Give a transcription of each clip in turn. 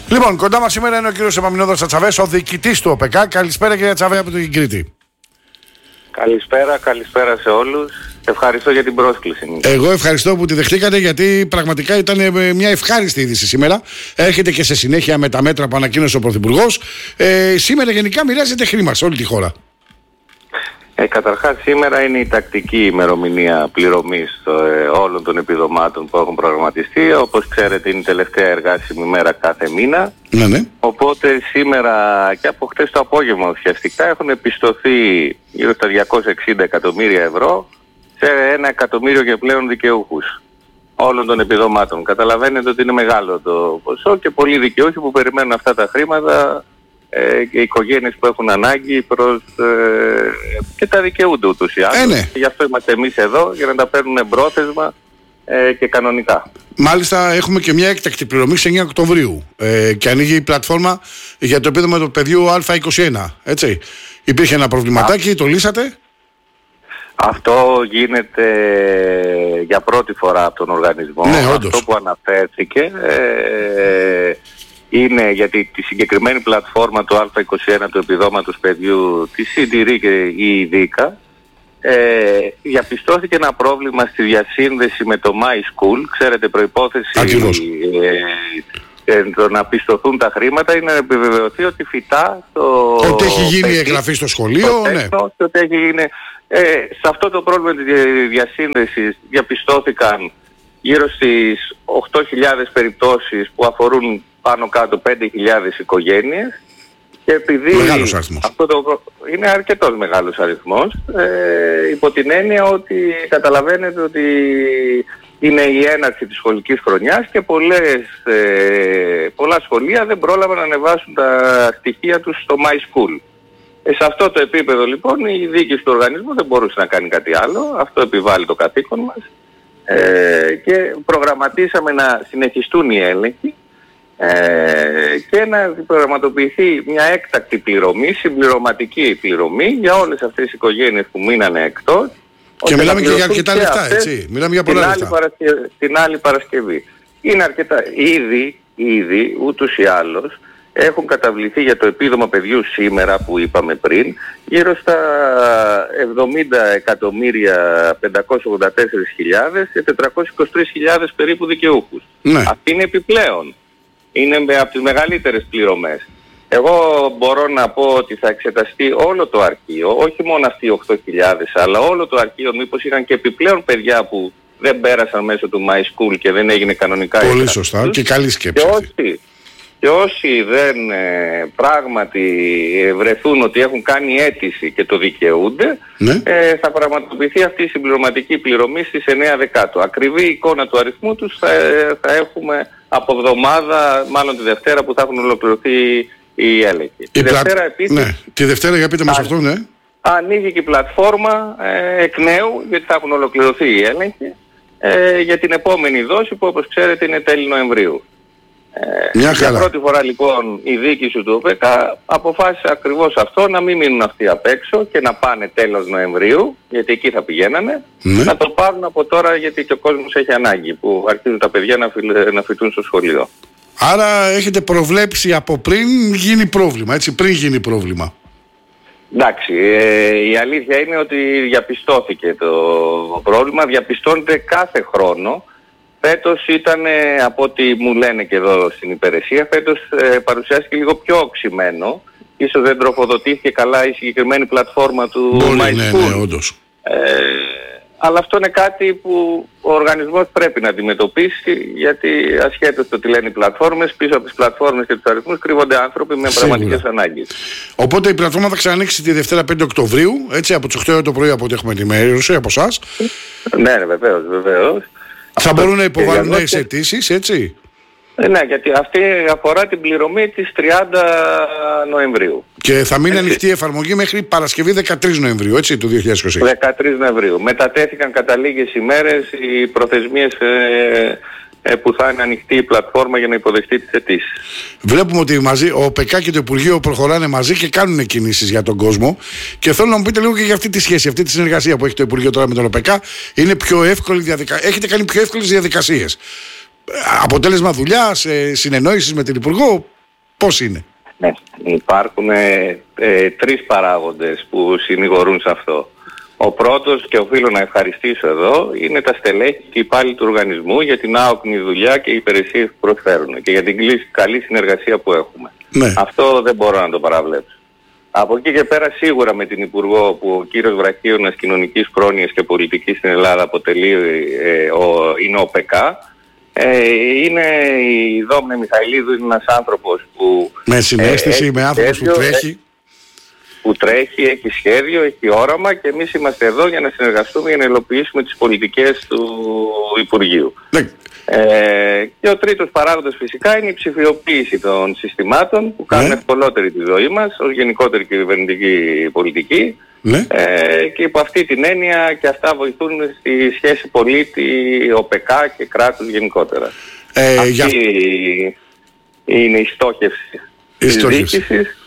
Λοιπόν, κοντά μας σήμερα είναι ο κύριος Επαμηνόδωρος Ατσαβές, ο διοικητής του ΟΠΕΚΑ. Καλησπέρα κύριε Ατσαβέ από την Κρήτη. Καλησπέρα σε όλους. Ευχαριστώ για την πρόσκληση. Εγώ ευχαριστώ που τη δεχτήκατε, γιατί πραγματικά ήταν μια ευχάριστη είδηση σήμερα. Έρχεται και σε συνέχεια με τα μέτρα που ανακοίνωσε ο Πρωθυπουργός. Σήμερα γενικά μοιράζεται χρήμα σε όλη τη χώρα. Καταρχάς σήμερα είναι η τακτική ημερομηνία πληρωμής όλων των επιδομάτων που έχουν προγραμματιστεί. Όπως ξέρετε είναι η τελευταία εργάσιμη μέρα κάθε μήνα. Ναι. Οπότε σήμερα και από χτες το απόγευμα ουσιαστικά έχουν επιστοθεί γύρω στα 260 εκατομμύρια ευρώ σε 1 εκατομμύριο και πλέον δικαιούχους όλων των επιδομάτων. Καταλαβαίνετε ότι είναι μεγάλο το ποσό και πολλοί δικαιούχοι που περιμένουν αυτά τα χρήματα και οι οικογένειες που έχουν ανάγκη και τα δικαιούνται ούτως ή άλλως. Ναι. Γι' αυτό είμαστε εμείς εδώ, για να τα παίρνουν εμπρόθεσμα και κανονικά. Μάλιστα έχουμε και μια έκτακτη πληρωμή σε 9 Οκτωβρίου και ανοίγει η πλατφόρμα για το επίδομα του παιδιού Α21. Έτσι. Υπήρχε ένα προβληματάκι, το λύσατε? Αυτό γίνεται για πρώτη φορά από τον οργανισμό. Ναι, αυτό που αναφέρθηκε είναι γιατί τη συγκεκριμένη πλατφόρμα του Α21 του επιδόματος παιδιού τη συντηρεί και η ΔΙΚΑ. Διαπιστώθηκε ένα πρόβλημα στη διασύνδεση με το My School. Ξέρετε, προϋπόθεση το να πιστωθούν τα χρήματα είναι να επιβεβαιωθεί ότι φυτά ότι έχει γίνει η εγγραφή στο σχολείο. Ότι έχει γίνει. Σε αυτό το πρόβλημα της διασύνδεσης διαπιστώθηκαν γύρω στις 8.000 περιπτώσεις που αφορούν πάνω κάτω 5.000 οικογένειες. Και επειδή μεγάλος αριθμός. Είναι αρκετός μεγάλος αριθμός, υπό την έννοια ότι καταλαβαίνετε ότι είναι η έναρξη της σχολικής χρονιάς και πολλά σχολεία δεν πρόλαβαν να ανεβάσουν τα στοιχεία τους στο My School. Σε αυτό το επίπεδο λοιπόν η διοίκηση του οργανισμού δεν μπορούσε να κάνει κάτι άλλο, αυτό επιβάλλει το καθήκον μας και προγραμματίσαμε να συνεχιστούν οι έλεγχοι και να προγραμματοποιηθεί μια έκτακτη πληρωμή, συμπληρωματική πληρωμή για όλες αυτές τις οικογένειες που μείνανε εκτός. Και μιλάμε και για αρκετά λεφτά, έτσι. Μιλάμε για πολλά λεφτά. Την άλλη Παρασκευή. Είναι αρκετά. Ήδη ούτως ή άλλως έχουν καταβληθεί για το επίδομα παιδιού σήμερα που είπαμε πριν γύρω στα 70.584.000 και 423.000 περίπου δικαιούχους. Ναι. Αυτή είναι επιπλέον. Είναι από τις μεγαλύτερες πληρωμές. Εγώ μπορώ να πω ότι θα εξεταστεί όλο το αρχείο, όχι μόνο αυτοί οι 8.000, αλλά όλο το αρχείο, μήπως είχαν και επιπλέον παιδιά που δεν πέρασαν μέσω του My School και δεν έγινε κανονικά. Πολύ σωστά και καλή σκέψη. Και όσοι δεν πράγματι βρεθούν ότι έχουν κάνει αίτηση και το δικαιούνται, ναι, θα πραγματοποιηθεί αυτή η συμπληρωματική πληρωμή στις 9 Δεκάτου. Ακριβή εικόνα του αριθμού τους θα έχουμε από εβδομάδα, μάλλον τη Δευτέρα που θα έχουν ολοκληρωθεί οι έλεγχοι. Τη Δευτέρα για πείτε μας αυτό, ναι. Ανοίγει και η πλατφόρμα εκ νέου, γιατί θα έχουν ολοκληρωθεί οι έλεγχοι για την επόμενη δόση που όπως ξέρετε είναι τέλη Νοεμβρίου. Για πρώτη φορά λοιπόν η διοίκηση του ΟΠΕΚΑ αποφάσισε ακριβώς αυτό, να μην μείνουν αυτοί απ' έξω και να πάνε τέλος Νοεμβρίου, γιατί εκεί θα πηγαίνανε, να το πάρουν από τώρα γιατί και ο κόσμος έχει ανάγκη που αρχίζουν τα παιδιά να φοιτούν στο σχολείο. Άρα έχετε προβλέψει από πριν γίνει πρόβλημα, έτσι, πριν γίνει πρόβλημα. Εντάξει, η αλήθεια είναι ότι διαπιστώθηκε το πρόβλημα, διαπιστώνεται κάθε χρόνο. Φέτος ήταν, από ό,τι μου λένε και εδώ στην υπηρεσία, φέτος παρουσιάστηκε λίγο πιο οξυμένο. Ίσως δεν τροφοδοτήθηκε καλά η συγκεκριμένη πλατφόρμα του My School. Ναι, όντως. Αλλά αυτό είναι κάτι που ο οργανισμός πρέπει να αντιμετωπίσει, γιατί ασχέτως το τι λένε οι πλατφόρμες, πίσω από τις πλατφόρμες και τους αριθμούς κρύβονται άνθρωποι με πραγματικές ανάγκες. Οπότε η πλατφόρμα θα ξανανοίξει τη Δευτέρα 5 Οκτωβρίου, έτσι, από τις 8 το πρωί από ό,τι έχουμε ενημέρωση από εσάς. Ναι, βεβαίως. Θα μπορούν να υποβάλουν νέες αιτήσεις, έτσι. Ναι, γιατί αυτή αφορά την πληρωμή της 30 Νοεμβρίου. Και θα μείνει ανοιχτή η εφαρμογή μέχρι Παρασκευή 13 Νοεμβρίου, έτσι, του 2020. 13 Νοεμβρίου. Μετατέθηκαν κατά λίγες ημέρες οι προθεσμίες που θα είναι ανοιχτή η πλατφόρμα για να υποδεχτεί τις αιτήσεις. Βλέπουμε ότι μαζί ο ΟΠΕΚΑ και το Υπουργείο προχωράνε μαζί και κάνουν κινήσεις για τον κόσμο. Και θέλω να μου πείτε λίγο και για αυτή τη σχέση, αυτή τη συνεργασία που έχει το Υπουργείο τώρα με τον ΟΠΕΚΑ. Είναι πιο εύκολη διαδικασία. Έχετε κάνει πιο εύκολες διαδικασίες. Αποτέλεσμα δουλειάς, συνεννόησης με την Υπουργό. Πώς είναι? Ναι, υπάρχουν 3 παράγοντες που συνηγορούν σε αυτό. Ο πρώτος, και οφείλω να ευχαριστήσω εδώ, είναι τα στελέχη και οι υπάλληλοι του οργανισμού για την άοκνη δουλειά και οι υπηρεσίες που προσφέρουν και για την καλή συνεργασία που έχουμε. Ναι. Αυτό δεν μπορώ να το παραβλέψω. Από εκεί και πέρα σίγουρα με την Υπουργό που ο κύριος Βραχίωνας Κοινωνικής Πρόνοιας και Πολιτικής στην Ελλάδα αποτελεί, είναι ο ΠΕΚΑ. Είναι η Δόμνε Μιχαηλίδου, είναι ένας άνθρωπος που... Με συναίσθηση, με άνθρωπος που τρέχει. Που τρέχει, έχει σχέδιο, έχει όραμα και εμείς είμαστε εδώ για να συνεργαστούμε για να υλοποιήσουμε τις πολιτικές του Υπουργείου. Ναι. Και ο τρίτος παράγοντας φυσικά είναι η ψηφιοποίηση των συστημάτων που κάνουν ευκολότερη τη ζωή μας ως γενικότερη κυβερνητική πολιτική. Ναι. Και υπό αυτή την έννοια και αυτά βοηθούν στη σχέση πολίτη, ΟΠΕΚΑ και κράτους γενικότερα. Αυτή είναι η στόχευση της διοίκησης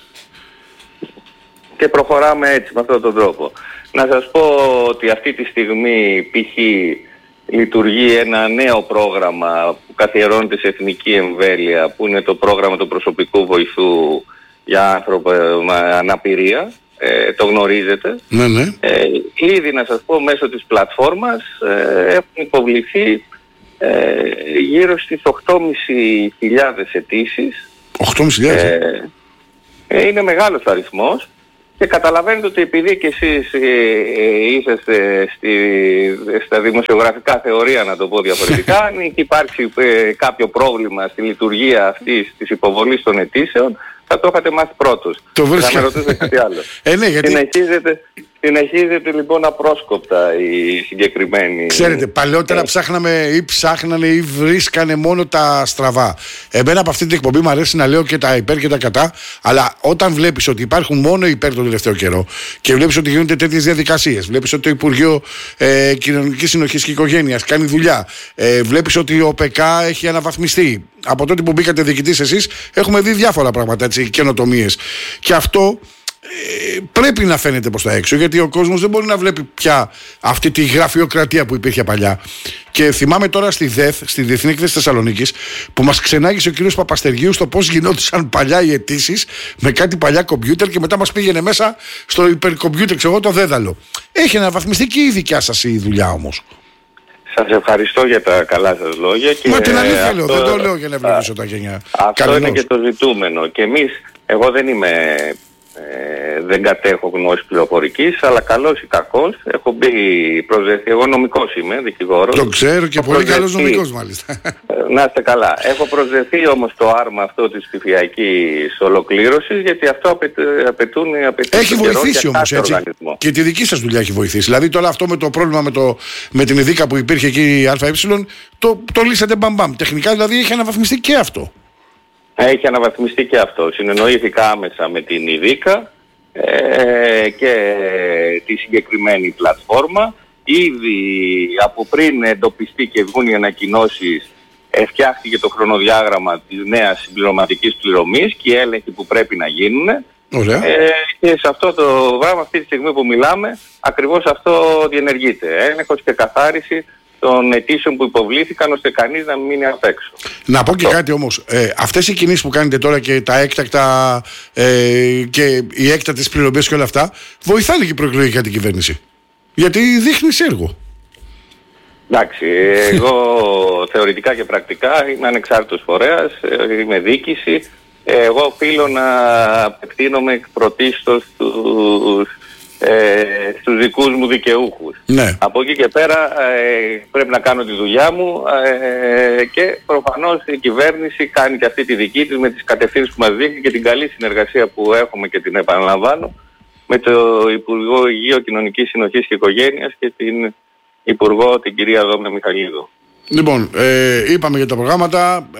και προχωράμε έτσι με αυτόν τον τρόπο. Να σας πω ότι αυτή τη στιγμή π.χ. λειτουργεί ένα νέο πρόγραμμα που καθιερώνεται σε εθνική εμβέλεια, που είναι το πρόγραμμα του προσωπικού βοηθού για άνθρωπο με αναπηρία. Το γνωρίζετε. Ναι, ναι. Ήδη να σας πω μέσω της πλατφόρμας έχουν υποβληθεί γύρω στις 8.500 αιτήσεις. 8.500? Είναι μεγάλος αριθμός. Και καταλαβαίνετε ότι επειδή και εσείς είσαστε στα δημοσιογραφικά θεωρία, να το πω διαφορετικά, αν έχει υπάρξει κάποιο πρόβλημα στη λειτουργία αυτής της υποβολής των αιτήσεων, θα το είχατε μάθει πρώτος. Θα με ρωτήσετε κάτι άλλο. Ναι, γιατί... Συνεχίζεται λοιπόν απρόσκοπτα η συγκεκριμένη... Ξέρετε, παλαιότερα ψάχνανε ή βρίσκανε μόνο τα στραβά. Εμένα από αυτή την εκπομπή μου αρέσει να λέω και τα υπέρ και τα κατά, αλλά όταν βλέπεις ότι υπάρχουν μόνο υπέρ τον τελευταίο καιρό και βλέπεις ότι γίνονται τέτοιες διαδικασίες, βλέπεις ότι το Υπουργείο Κοινωνικής Συνοχής και Οικογένειας κάνει δουλειά, βλέπεις ότι ο ΠΕΚΑ έχει αναβαθμιστεί. Από τότε που μπήκατε διοικητής εσείς, έχουμε δει διάφορα πράγματα, έτσι, καινοτομίες. Και αυτό πρέπει να φαίνεται προς τα έξω, γιατί ο κόσμος δεν μπορεί να βλέπει πια αυτή τη γραφειοκρατία που υπήρχε παλιά. Και θυμάμαι τώρα στη ΔΕΘ, στη Διεθνή Έκθεση Θεσσαλονίκης, που μας ξενάγησε ο κύριος Παπαστεργίου στο πώς γινόντουσαν παλιά οι αιτήσεις με κάτι παλιά κομπιούτερ και μετά μας πήγαινε μέσα στο υπερκομπιούτερ, ξέρω το δέδαλο. Έχει αναβαθμιστεί και η δικιά σας η δουλειά όμως. Σας ευχαριστώ για τα καλά σας λόγια. Και μα την αλήθεια λέω, δεν το λέω για να ευλογήσω τα γενιά. Αυτό είναι και το ζητούμενο. Και εμείς, εγώ δεν κατέχω γνώση πληροφορικής, αλλά καλός ή κακός έχω μπει προσδεθεί. Εγώ νομικός είμαι, δικηγόρος. Το ξέρω και πολύ καλός νομικός μάλιστα. Να είστε καλά. Έχω προσδεθεί όμως το άρμα αυτό της ψηφιακής ολοκλήρωσης, γιατί αυτό απαιτούν έχει βοηθήσει όμως, έτσι. Και τη δική σας δουλειά έχει βοηθήσει. Δηλαδή τώρα αυτό με το πρόβλημα με την ΕΔΙΚΑ που υπήρχε εκεί ΑΕ, το λύσατε μπαμπαμ. Τεχνικά δηλαδή έχει αναβαθμιστεί και αυτό. Έχει αναβαθμιστεί και αυτό. Συνεννοήθηκα άμεσα με την ΕΔΙΚΑ και τη συγκεκριμένη πλατφόρμα. Ήδη από πριν εντοπιστεί και βγουν οι ανακοινώσεις, φτιάχτηκε το χρονοδιάγραμμα της νέας συμπληρωματικής πληρωμής και οι έλεγχοι που πρέπει να γίνουν. Και σε αυτό το πράγμα, αυτή τη στιγμή που μιλάμε, ακριβώς αυτό διενεργείται. Έλεγχος και καθάριση των αιτήσεων που υποβλήθηκαν, ώστε κανείς να μην μείνει απ' έξω. Να πω και κάτι όμως. Αυτές οι κινήσεις που κάνετε τώρα και τα έκτακτα και οι έκτακτες πληρωμές και όλα αυτά βοηθάνε και προεκλογικά την κυβέρνηση. Γιατί δείχνει έργο. Εντάξει, εγώ θεωρητικά και πρακτικά είμαι ανεξάρτητος φορέας, είμαι διοίκηση. Εγώ οφείλω να απευθύνομαι πρωτίστως στους δικούς μου δικαιούχους. Ναι. Από εκεί και πέρα πρέπει να κάνω τη δουλειά μου και προφανώς η κυβέρνηση κάνει και αυτή τη δική της με τις κατευθύνσεις που μας δείχνει και την καλή συνεργασία που έχουμε και την επαναλαμβάνω με το Υπουργό Υγείου, Κοινωνικής Συνοχής και Οικογένειας και την Υπουργό, την κυρία Δόμνε Μιχαηλίδου. Λοιπόν, είπαμε για τα προγράμματα.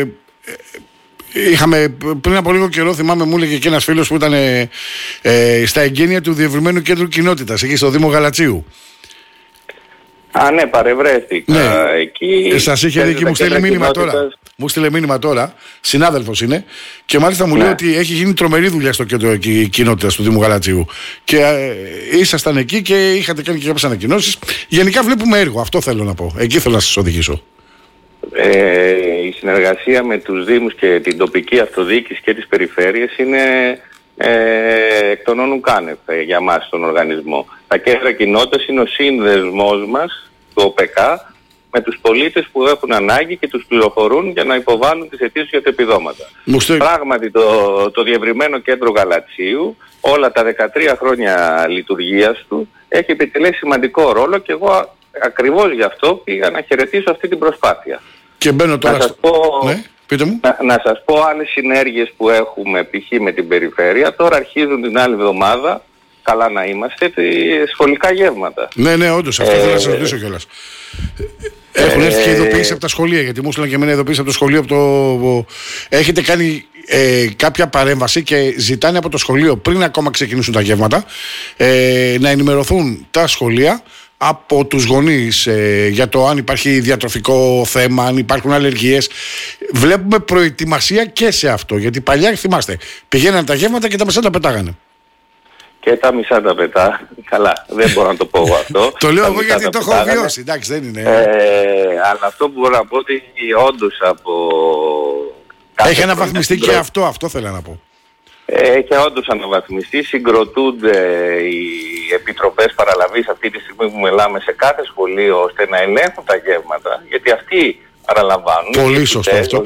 Είχαμε πριν από λίγο καιρό, θυμάμαι, μου έλεγε και ένας φίλος που ήταν στα εγγένεια του Διευρυμένου Κέντρου Κοινότητας, εκεί στο Δήμο Γαλατσίου. Ναι, παρευρέθηκα. Ναι. Εκεί. Σας είχε δει και μου στείλε μήνυμα τώρα. Μου στείλε μήνυμα τώρα, συνάδελφος είναι, και μάλιστα μου λέει ότι έχει γίνει τρομερή δουλειά στο κέντρο κοινότητας του Δήμου Γαλατσίου. Και ήσασταν εκεί και είχατε κάνει και κάποιες ανακοινώσεις. Γενικά βλέπουμε έργο, αυτό θέλω να πω. Εκεί θέλω να σας οδηγήσω. Η συνεργασία με τους Δήμους και την τοπική αυτοδιοίκηση και τις περιφέρειες είναι εκ των όνου κάνευ για μας τον οργανισμό. Τα κέντρα κοινότητας είναι ο σύνδεσμός μας, του ΟΠΕΚΑ, με τους πολίτες που έχουν ανάγκη και τους πληροφορούν για να υποβάλουν τις αιτήσεις για τα επιδόματα. Πράγματι το διευρυμένο κέντρο Γαλατσίου όλα τα 13 χρόνια λειτουργίας του έχει επιτελέσει σημαντικό ρόλο και εγώ ακριβώς γι' αυτό πήγα να χαιρετήσω αυτή την προσπάθεια. Και μπαίνω τώρα ναι, πείτε μου. Να σας πω άλλες συνέργειες που έχουμε π.χ. με την περιφέρεια. Τώρα αρχίζουν την άλλη εβδομάδα, καλά να είμαστε, σχολικά γεύματα. Ναι, όντως, αυτό θέλω να σας ρωτήσω κιόλας. Έχουν έρθει και ειδοποίηση από τα σχολεία, γιατί μου έστειλαν και εμένα ειδοποίηση από το σχολείο. Έχετε κάνει κάποια παρέμβαση και ζητάνε από το σχολείο πριν ακόμα ξεκινήσουν τα γεύματα να ενημερωθούν τα σχολεία από τους γονείς για το αν υπάρχει διατροφικό θέμα, αν υπάρχουν αλλεργίες. Βλέπουμε προετοιμασία και σε αυτό, γιατί παλιά θυμάστε πηγαίναν τα γεύματα και τα μισά τα πετάγανε. Και τα μισά τα πετά. Καλά, δεν μπορώ να το πω αυτό. Το λέω εγώ γιατί το έχω βιώσει, εντάξει, δεν είναι. Αλλά αυτό που μπορώ να πω ότι όντως από... Έχει αναβαθμιστεί και αυτό θέλω να πω. Έχει όντως αναβαθμιστεί, συγκροτούνται οι επιτροπές παραλαβής αυτή τη στιγμή που μιλάμε σε κάθε σχολείο ώστε να ελέγχουν τα γεύματα, γιατί αυτοί παραλαμβάνουν. Πολύ σωστό αυτό.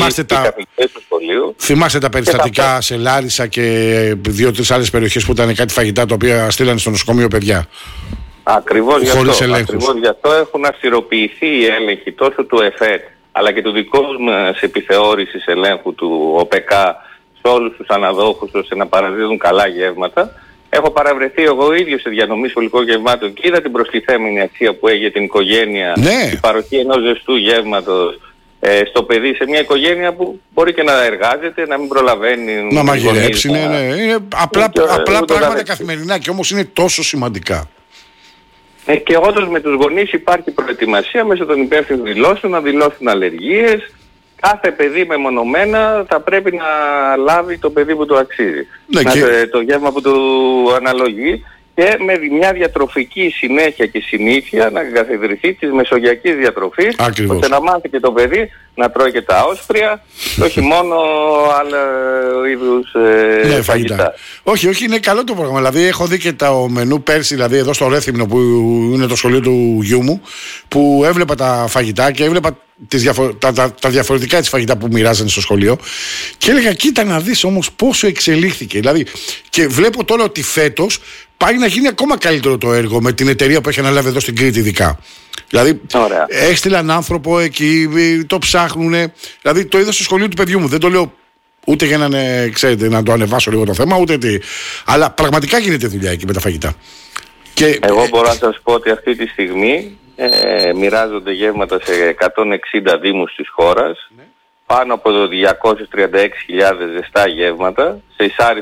Θυμάστε τα περιστατικά σε Λάρισα και 2-3 άλλες περιοχές που ήταν κάτι φαγητά τα οποία στείλανε στο νοσοκομείο παιδιά. Ακριβώς γι' αυτό έχουν αυστηροποιηθεί οι έλεγχοι τόσο του ΕΦΕΤ αλλά και του δικού μας επιθεώρησης ελέγχου του ΟΠΕΚΑ σε όλους τους αναδόχους ώστε να παραδίδουν καλά γεύματα. Έχω παραβρεθεί εγώ ίδιος σε διανομή σχολικών γευμάτων και είδα την προστιθέμενη αξία που έχει την οικογένεια, η παροχή ενός ζεστού γεύματος στο παιδί, σε μια οικογένεια που μπορεί και να εργάζεται, να μην προλαβαίνει να μαγειρέψει. Είναι απλά πράγματα καθημερινά και όμως είναι τόσο σημαντικά. Και όντως με τους γονείς υπάρχει προετοιμασία μέσω των υπεύθυνων δηλώσεων να δηλώσουν αλλεργίες. Κάθε παιδί μεμονωμένα θα πρέπει να λάβει το παιδί που του αξίζει. Το γεύμα που του αναλογεί και με μια διατροφική συνέχεια και συνήθεια να καθιδρυθεί της μεσογειακής διατροφής, ώστε να μάθει και το παιδί να τρώει και τα όσπρια και όχι μόνο άλλα είδους φαγητά. Όχι, είναι καλό το πρόγραμμα. Δηλαδή έχω δει και το μενού πέρσι, δηλαδή εδώ στο Ρέθυμνο που είναι το σχολείο του γιού μου, που έβλεπα τα φαγητά και έβλεπα τα διαφορετικά της φαγητά που μοιράζανε στο σχολείο και έλεγα κοίτα να δεις όμως πόσο εξελίχθηκε. Δηλαδή, και βλέπω τώρα ότι φέτος πάει να γίνει ακόμα καλύτερο το έργο με την εταιρεία που έχει αναλάβει εδώ στην Κρήτη ειδικά. Δηλαδή έστειλαν άνθρωπο εκεί, το ψάχνουνε. Δηλαδή το είδα στο σχολείο του παιδιού μου. Δεν το λέω ούτε για να, ξέρετε, να το ανεβάσω λίγο το θέμα, ούτε τι. Αλλά πραγματικά γίνεται δουλειά εκεί με τα φαγητά. Και, εγώ μπορώ να σας πω ότι αυτή τη στιγμή μοιράζονται γεύματα σε 160 δήμους της χώρας, πάνω από 236.000 ζεστά γεύματα σε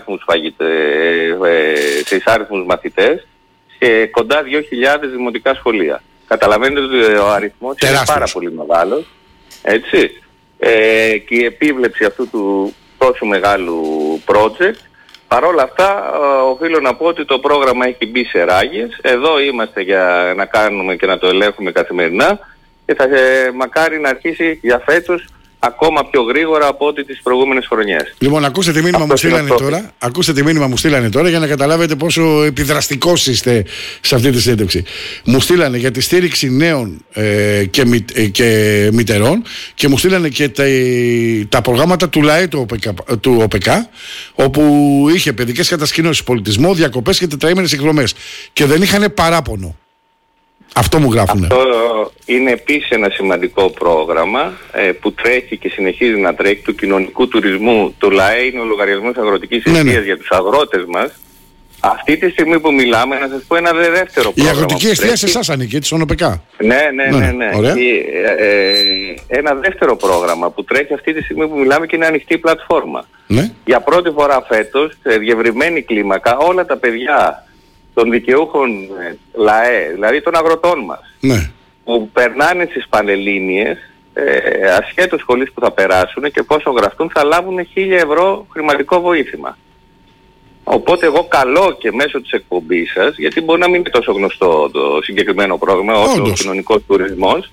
εισάριθμους μαθητές και κοντά 2.000 δημοτικά σχολεία. Καταλαβαίνετε ότι ο αριθμός είναι πάρα πολύ μεγάλος, έτσι, και η επίβλεψη αυτού του τόσο μεγάλου project. Παρ' όλα αυτά οφείλω να πω ότι το πρόγραμμα έχει μπει σε ράγες. Εδώ είμαστε για να κάνουμε και να το ελέγχουμε καθημερινά και θα μακάρι να αρχίσει για φέτος ακόμα πιο γρήγορα από ό,τι τις προηγούμενες χρονιές. Λοιπόν, ακούστε τι μήνυμα μου στείλανε τώρα για να καταλάβετε πόσο επιδραστικός είστε σε αυτή τη συνέντευξη. Μου στείλανε για τη στήριξη νέων και μητερών και μου στείλανε και τα προγράμματα του ΛΑΕ του ΟΠΕΚΑ, όπου είχε παιδικές κατασκηνώσεις, πολιτισμό, διακοπές και τετραήμερες εκδρομές και δεν είχαν παράπονο. Αυτό μου γράφουνε. Αυτό είναι επίσης ένα σημαντικό πρόγραμμα που τρέχει και συνεχίζει να τρέχει, του κοινωνικού τουρισμού. Το ΛΑΕ είναι ο λογαριασμός αγροτικής εστίας για τους αγρότες μας. Αυτή τη στιγμή που μιλάμε, να σας πω ένα δεύτερο πρόγραμμα. Η αγροτική εστία σε εσάς ανήκει, της ΟΝΟΠΕΚΑ. Ναι. Ένα δεύτερο πρόγραμμα που τρέχει αυτή τη στιγμή που μιλάμε και είναι ανοιχτή πλατφόρμα. Ναι. Για πρώτη φορά φέτος, σε διευρυμένη κλίμακα, όλα τα παιδιά των δικαιούχων ΛΑΕ, δηλαδή των αγροτών μας, που περνάνε στις Πανελλήνιες, ασχέτως σχολής που θα περάσουν και πόσο γραφτούν, θα λάβουν 1.000 ευρώ χρηματικό βοήθημα. Οπότε εγώ καλώ και μέσω της εκπομπής σας, γιατί μπορεί να μην είναι τόσο γνωστό το συγκεκριμένο πρόγραμμα όσο ο κοινωνικός τουρισμός,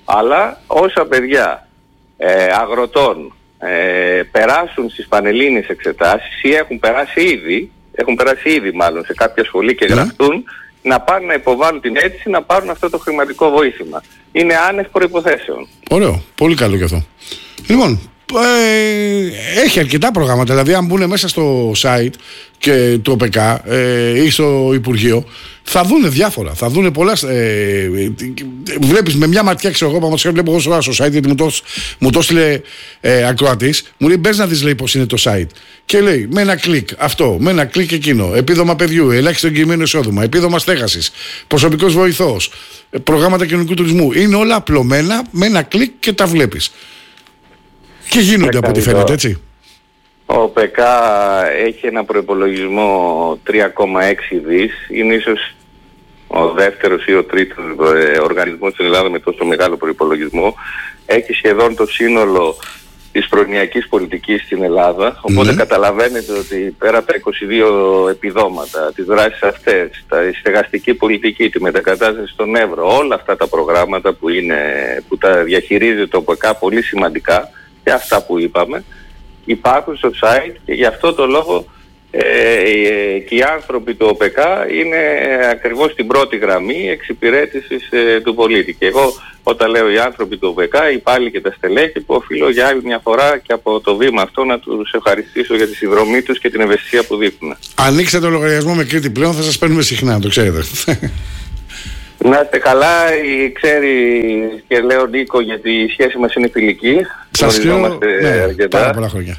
Αλλά όσα παιδιά αγροτών περάσουν στις πανελλήνιες εξετάσεις ή έχουν περάσει ήδη μάλλον σε κάποια σχολή και γραφτούν, να πάνε να υποβάλουν την αίτηση να πάρουν αυτό το χρηματικό βοήθημα. Είναι άνευ προϋποθέσεων. Ωραίο, πολύ καλό και αυτό. Λοιπόν, έχει αρκετά προγράμματα, δηλαδή αν μπουν μέσα στο site και του ΟΠΕΚ ή στο Υπουργείο θα δούνε διάφορα, θα δούνε πολλά. Βλέπεις με μια ματιά, ξέρω εγώ, βλέπω εγώ στο site, γιατί μου το έστειλε ακροατής, μου λέει μπες να δεις, λέει, πως είναι το site, και λέει με ένα κλικ αυτό, με ένα κλικ εκείνο, επίδομα παιδιού, ελάχιστο εγγυημένο εισόδημα, επίδομα στέγασης, προσωπικός βοηθός, προγράμματα κοινωνικού τουρισμού, είναι όλα απλωμένα με ένα κλικ και τα βλέπεις. Και γίνονται από ό,τι φαίνεται, έτσι. Ο ΟΠΕΚ έχει ένα προϋπολογισμό 3,6 δις. Είναι ίσως ο δεύτερος ή ο τρίτος οργανισμός στην Ελλάδα με τόσο μεγάλο προϋπολογισμό. Έχει σχεδόν το σύνολο της προνοιακής πολιτικής στην Ελλάδα. Οπότε καταλαβαίνετε ότι πέρα από τα 22 επιδόματα, τις δράσεις αυτές, η στεγαστική πολιτική, τη μετακατάσταση στον Εύρο, όλα αυτά τα προγράμματα που τα διαχειρίζεται το ΟΠΕΚ πολύ σημαντικά, και αυτά που είπαμε, υπάρχουν στο site, και γι' αυτό το λόγο και οι άνθρωποι του ΟΠΕΚ είναι ακριβώς στην πρώτη γραμμή εξυπηρέτησης του πολίτη. Και εγώ όταν λέω οι άνθρωποι του ΟΠΕΚ, υπάλληλοι και τα στελέχη, που οφείλω για άλλη μια φορά και από το βήμα αυτό να τους ευχαριστήσω για τη συνδρομή τους και την ευαισθησία που δείχνουν. Ανοίξτε το λογαριασμό με Κρήτη πλέον, θα σας παίρνουμε συχνά, το ξέρετε. Να είστε καλά, ξέρει και λέω Νίκο, γιατί η σχέση μας είναι φιλική. Σας ξέρω, πάρα πολλά χρόνια.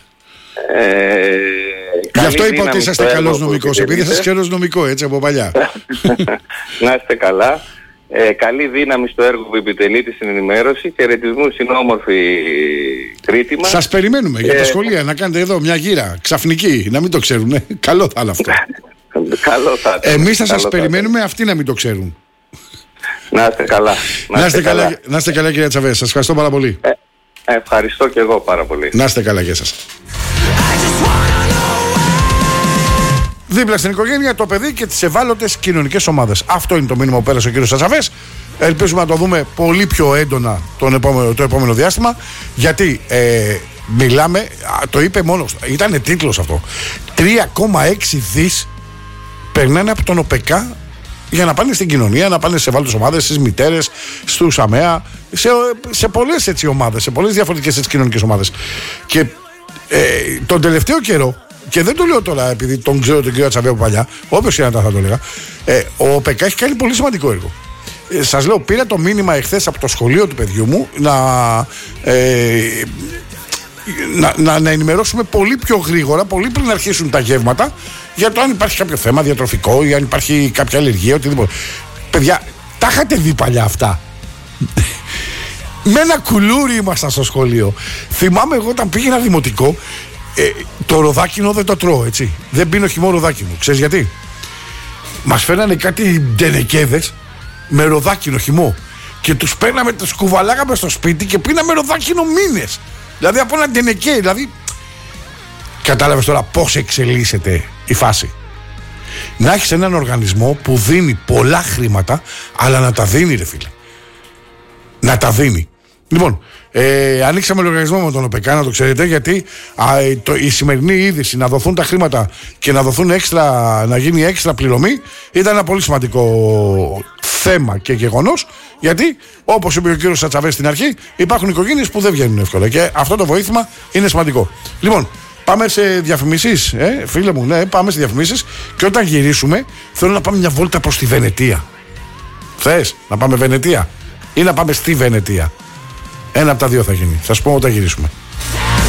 Γι' αυτό είπα ότι είσαστε καλός νομικός, επειδή σας ξέρω ως νομικό, έτσι, από παλιά. Να είστε καλά. Καλή δύναμη στο έργο που επιτελείτε στην ενημέρωση. Χαιρετισμού στην όμορφη Κρήτη μας. Σας περιμένουμε για τα σχολεία να κάνετε εδώ μια γύρα ξαφνική, να μην το ξέρουν. Καλό θα είναι αυτό. Εμείς θα σας περιμένουμε, αυτοί να μην το ξέρουν. Να είστε καλά. Να είστε καλά, κυρία Τσαβέ. Σας ευχαριστώ πάρα πολύ. Ευχαριστώ και εγώ πάρα πολύ. Να είστε καλά, γεια σας. Δίπλα στην οικογένεια, το παιδί και τις ευάλωτες κοινωνικές ομάδες. Αυτό είναι το μήνυμα που πέρασε ο κύριος Τσαβές. Ελπίζουμε να το δούμε πολύ πιο έντονα το επόμενο διάστημα. Γιατί μιλάμε, το είπε μόνος, ήταν τίτλος αυτό. 3,6 δις περνάνε από τον ΟΠΕΚ για να πάνε στην κοινωνία, να πάνε σε ευάλωτες ομάδες, στις μητέρες, στους ΑΜΕΑ, σε πολλές έτσι ομάδες, σε πολλές διαφορετικές έτσι κοινωνικές ομάδες. Και τον τελευταίο καιρό, και δεν το λέω τώρα επειδή τον ξέρω τον κύριο Τσαβέ από παλιά, όποιος και να θα το έλεγα, ο ΟΠΕΚ έχει κάνει πολύ σημαντικό έργο. Σας λέω, πήρα το μήνυμα εχθές από το σχολείο του παιδιού μου να ενημερώσουμε πολύ πιο γρήγορα, πολύ πριν αρχίσουν τα γεύματα, για το αν υπάρχει κάποιο θέμα διατροφικό ή αν υπάρχει κάποια αλλεργία, οτιδήποτε. Παιδιά, τα είχατε δει παλιά αυτά. Με ένα κουλούρι ήμασταν στο σχολείο. Θυμάμαι εγώ όταν πήγαινα δημοτικό, το ροδάκινο δεν το τρώω, έτσι. Δεν πίνω χυμό ροδάκινο. Ξέρεις γιατί? Μας φέρανε κάτι ντενεκέδες με ροδάκινο χυμό και τους παίρναμε, τους κουβαλάγαμε στο σπίτι και πίναμε ροδάκινο μήνες. Δηλαδή από ένα ντενεκέ, δηλαδή. Κατάλαβες τώρα πώς εξελίσσεται η φάση. Να έχεις έναν οργανισμό που δίνει πολλά χρήματα, αλλά να τα δίνει, ρε φίλε. Να τα δίνει. Λοιπόν, ανοίξαμε λογαριασμό με τον ΟΠΕΚ, να το ξέρετε, γιατί η σημερινή είδηση να δοθούν τα χρήματα και να δοθούν να γίνει έξτρα πληρωμή ήταν ένα πολύ σημαντικό θέμα και γεγονός, γιατί όπως είπε ο κύριος Τσαβές στην αρχή, υπάρχουν οικογένειες που δεν βγαίνουν εύκολα και αυτό το βοήθημα είναι σημαντικό. Λοιπόν, πάμε σε διαφημίσεις, φίλε μου, ναι, πάμε σε διαφημίσεις, και όταν γυρίσουμε θέλω να πάμε μια βόλτα προς τη Βενετία. Θες να πάμε Βενετία ή να πάμε στη Βενετία? Ένα από τα δύο θα γίνει. Θα σου πω όταν γυρίσουμε.